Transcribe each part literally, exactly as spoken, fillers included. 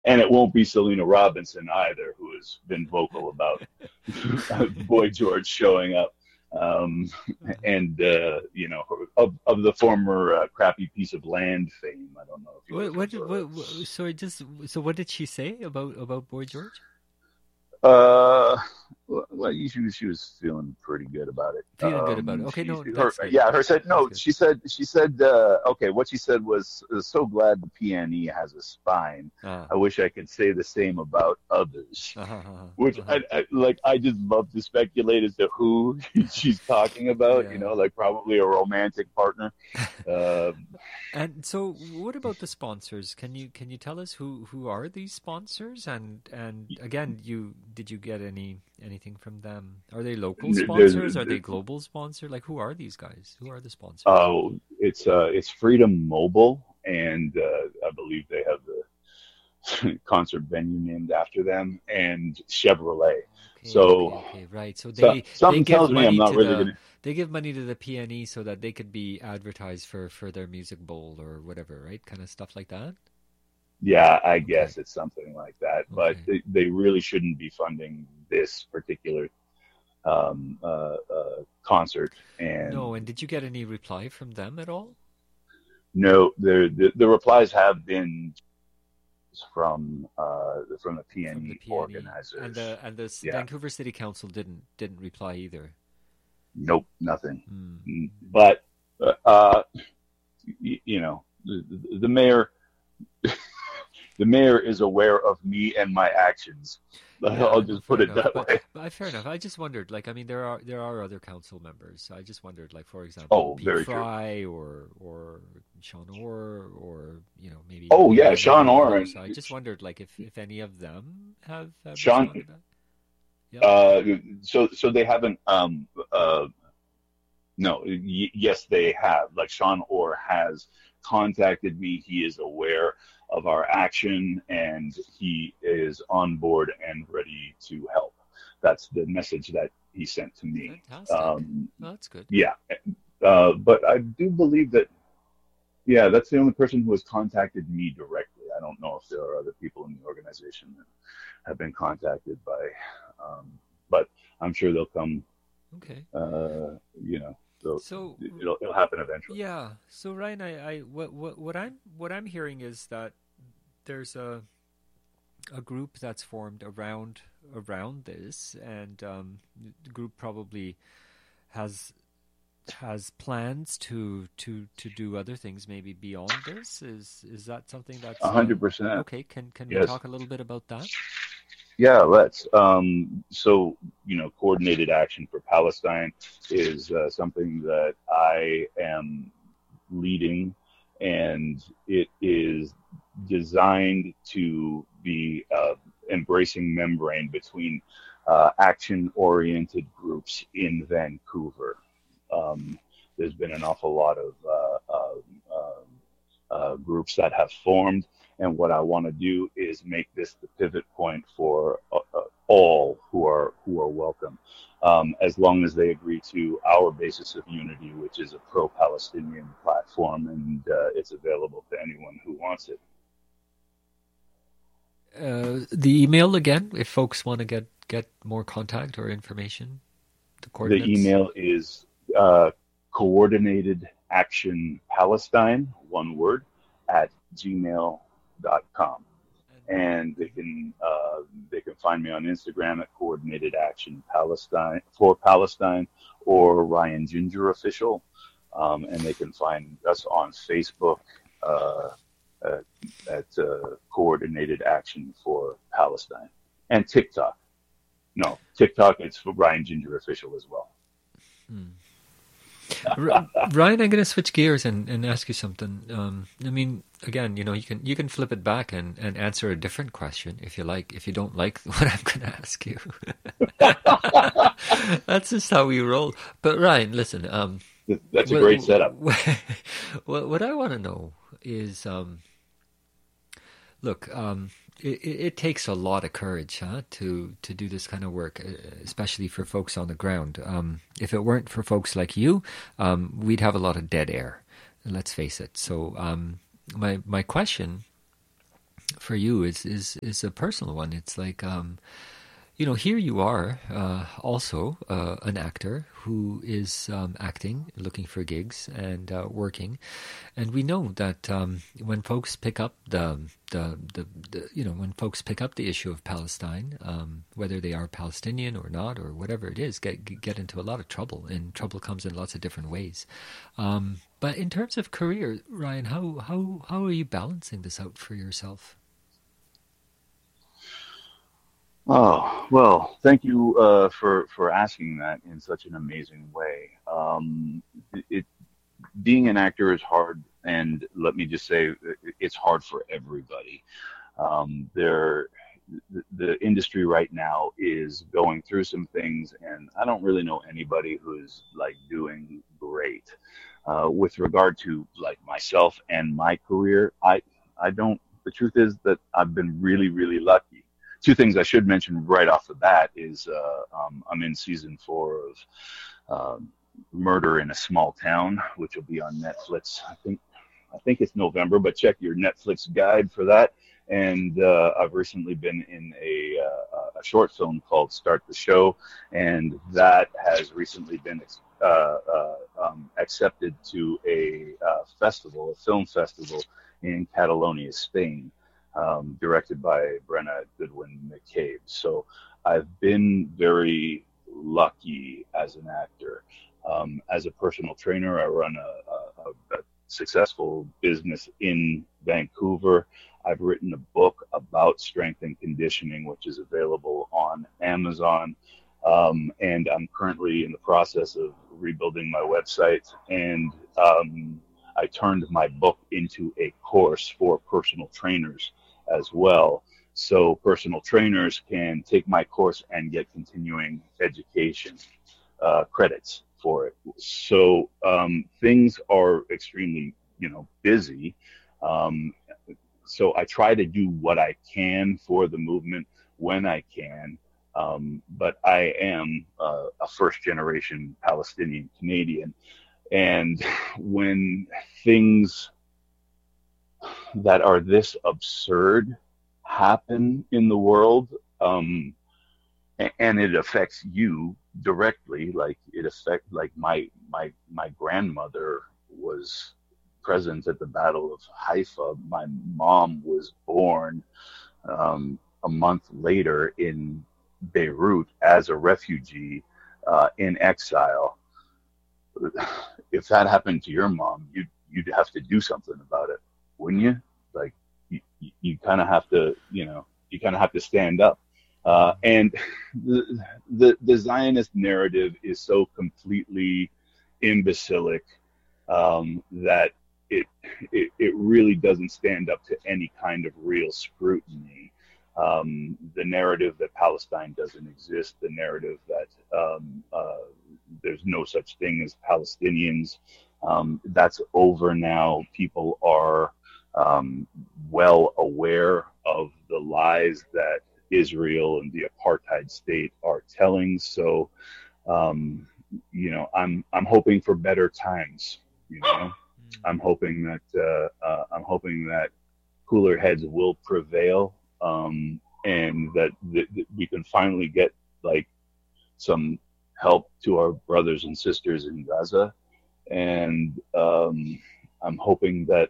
and it won't be Selena Robinson either, who has been vocal about Boy George showing up. Um, and uh, you know, of of the former uh, crappy piece of land fame. I don't know if you What, would what, remember her. what, what, sorry, just so what did she say about about Boy George? Uh, well, she was she was feeling pretty good about it. Feeling good about it. Um, Okay, she no, her that's good. yeah, her said That's no. good. She said she said uh, okay. What she said was, uh, so glad the P N E has a spine. Ah, I wish I could say the same about others. uh-huh, uh-huh, Which uh-huh. I, I like. I just love to speculate as to who she's talking about. You Yeah. know, like probably a romantic partner. Um, And so, what about the sponsors? Can you can you tell us who who are these sponsors? And and again, you did you get any anything from them? Are they local there's, sponsors? Are they global sponsor? Like, who are these guys? Who are the sponsors? uh, it's uh, it's Freedom Mobile, and uh, I believe they have the concert venue named after them, and Chevrolet. Okay, okay, So, okay, right. So so they they something give tells me I'm money not to really the gonna. they give money to the P N E so that they could be advertised for for their music bowl or whatever, right? Kind of stuff like that. Yeah, I Okay, guess it's something like that, but okay. they, they really shouldn't be funding this particular um, uh, uh, concert. And No, and did you get any reply from them at all? no, the, the the replies have been from uh, from the From the P N E P N E and organizers. the and the S- Yeah, Vancouver City Council didn't didn't reply either. nope, nothing. Mm. Mm, But uh, uh, you, you know, the, the, the mayor the mayor is aware of me and my actions. I'll Yeah, no, just put fair it enough. that But, way. but I- fair enough. I just wondered, like, I mean, there are there are other council members. I just wondered, like, for example, Oh, Pete very true. Fry or or Sean Orr or you know maybe Oh maybe yeah, another Sean one Oren, else. I just wondered, like, if if any of them have have Sean. responded back. Yeah. Uh, so so they haven't. Um, uh, no, y- yes, they have. Like Sean Orr has contacted me. He is aware of our action, and he is on board and ready to help. That's the message that he sent to me. Fantastic. Um, Well, that's good. yeah, uh, but I do believe that. Yeah, that's the only person who has contacted me directly. I don't know if there are other people in the organization that have been contacted by, um, but I'm sure they'll come. Okay. Uh, you know, they'll, So it'll it'll happen eventually. yeah. So Ryan, I, I what what what I'm what I'm hearing is that there's a a group that's formed around around this, and um, the group probably has has plans to to to do other things maybe beyond this. Is is that something A that's uh, hundred percent. okay? Can can we Yes. talk a little bit about that? Yeah. Let's. Um, so you know, coordinated action for Palestine is uh, something that I am leading, and it is designed to be uh, embracing membrane between uh, action-oriented groups in Vancouver. Um, there's been an awful lot of uh, uh, um, uh, groups that have formed, and what I want to do is make this the pivot point for uh, uh, all who are who are welcome, um, as long as they agree to our basis of unity, which is a pro-Palestinian platform, and uh, it's available to anyone who wants it. Uh, the email again, if folks want to get get more contact or information, the The coordinates. email is uh, coordinated action Palestine, one word, at gmail dot com. And And they mhm. can uh, they can find me on Instagram at Coordinated Action Palestine for Palestine or Ryan Ginger Official, um, and they can find us on Facebook uh, at, at uh, Coordinated Action for Palestine and TikTok. No, TikTok it's for Ryan Ginger Official as well. Hmm. R- Ryan, I'm going to switch gears and, and ask you something. Um, I mean, again, you know, you can you can flip it back and, and answer a different question if you like. If you don't like what I'm going to ask you, that's just how we roll. But Ryan, listen, um, That's a what great setup. what, what I want to know is, um, look, um, it, it, it takes a lot of courage, huh, to to do this kind of work, uh, especially for folks on the ground. Um, if it weren't for folks like you, um, we'd have a lot of dead air. Let's face it. So, um, my my question for you is is is a personal one. It's like, um, you know, here you are, uh, also uh, an actor who is um, acting, looking for gigs, and uh, working, and we know that um, when folks pick up the, the the the you know when folks pick up the issue of Palestine, um, whether they are Palestinian or not or whatever it is, get get into a lot of trouble, and trouble comes in lots of different ways. Um, but in terms of career, Ryan, how how how are you balancing this out for yourself? Oh, well, thank you uh, for for asking that in such an amazing way. Um, it, being an actor is hard, and let me just say, it's hard for everybody. Um, there, the, the industry right now is going through some things, and I don't really know anybody who's like doing great. Uh, with regard to like myself and my career, I I don't. The truth is that I've been really, really lucky. Two things I should mention right off the bat is uh, um, I'm in season four of um, Murder in a Small Town, which will be on Netflix. I think I think it's November, but check your Netflix guide for that. And uh, I've recently been in a, uh, a short film called Start the Show, and that has recently been uh, uh, um, accepted to a uh, festival, a film festival in Catalonia, Spain. Um, directed by Brenna Goodwin McCabe. So I've been very lucky as an actor. Um, as a personal trainer, I run a, a, a successful business in Vancouver. I've written a book about strength and conditioning, which is available on Amazon. Um, and I'm currently in the process of rebuilding my website. And um, I turned my book into a course for personal trainers as well. So personal trainers can take my course and get continuing education uh, credits for it. So um, things are extremely, you know, busy. Um, so I try to do what I can for the movement when I can. Um, but I am uh, a first generation Palestinian Canadian. And when things that are this absurd happen in the world, um, and it affects you directly, like it affect like my my my grandmother was present at the Battle of Haifa. My mom was born um, a month later in Beirut as a refugee uh, in exile. If that happened to your mom, you'd you'd have to do something about it, wouldn't you? Like you, you, you kind of have to, you know, you kind of have to stand up. Uh, and the, the the Zionist narrative is so completely imbecilic um, that it, it it really doesn't stand up to any kind of real scrutiny. Um, the narrative that Palestine doesn't exist, the narrative that um, uh, there's no such thing as Palestinians, um, that's over now. People are um, well aware of the lies that Israel and the apartheid state are telling. So, um, you know, I'm I'm hoping for better times. You know, I'm hoping that uh, uh, I'm hoping that cooler heads will prevail. Um, and that, that, that we can finally get like some help to our brothers and sisters in Gaza. And um, I'm hoping that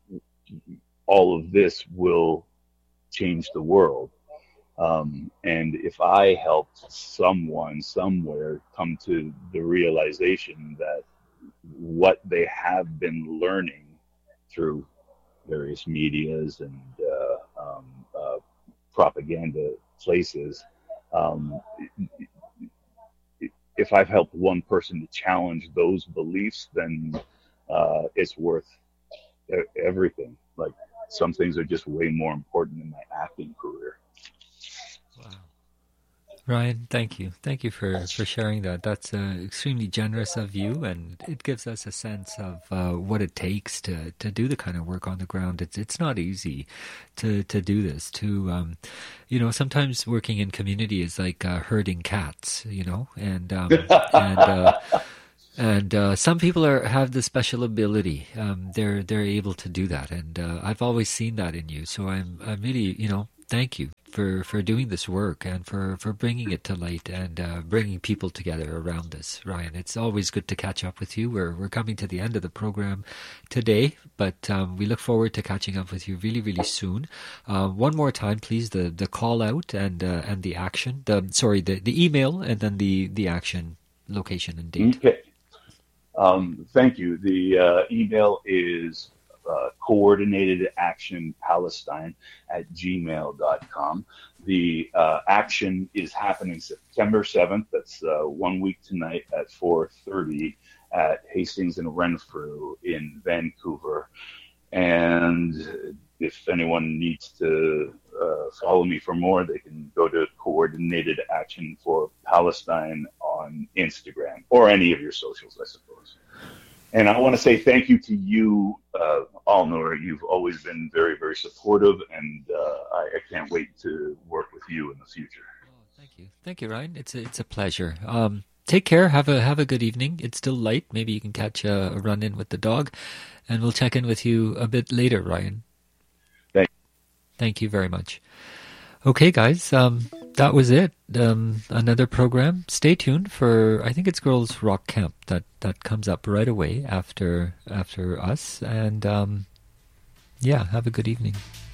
all of this will change the world. Um, and if I helped someone somewhere come to the realization that what they have been learning through various medias and uh, um, uh, propaganda places, um, if I've helped one person to challenge those beliefs, then uh, it's worth everything. Like some things are just way more important than my acting career. Wow. Ryan, thank you. Thank you for, for sharing that. That's uh, extremely generous of you, and it gives us a sense of uh, what it takes to, to do the kind of work on the ground. It's it's not easy to, to do this. To um, you know, sometimes working in community is like uh, herding cats. You know, and um, and uh, And uh, some people are have the special ability. Um, they're they're able to do that, and uh, I've always seen that in you. So I'm I'm really, you know, thank you for, for doing this work and for, for bringing it to light and uh, bringing people together around this, Ryan. It's always good to catch up with you. We're we're coming to the end of the program today, but um, we look forward to catching up with you really really soon. Uh, one more time, please, the the call out and uh, and the action. The sorry, the, the email and then the the action, location and date. Okay. Um, thank you. The uh, email is uh, coordinated action palestine at gmail dot com. The uh, action is happening September seventh. That's uh, one week tonight at four thirty at Hastings and Renfrew in Vancouver. And if anyone needs to uh, follow me for more, they can go to Coordinated Action for Palestine on Instagram or any of your socials, I suppose. And I want to say thank you to you, uh, Alnor. You've always been very, very supportive, and uh, I, I can't wait to work with you in the future. Oh, thank you, thank you, Ryan. It's a, it's a pleasure. Um, take care. Have a have a good evening. It's still light. Maybe you can catch a, a run in with the dog, and we'll check in with you a bit later, Ryan. Thank you. Thank you very much. Okay, guys, um, that was it. Um, another program. Stay tuned for, I think it's Girls Rock Camp that, that comes up right away after after us. And um, yeah, have a good evening.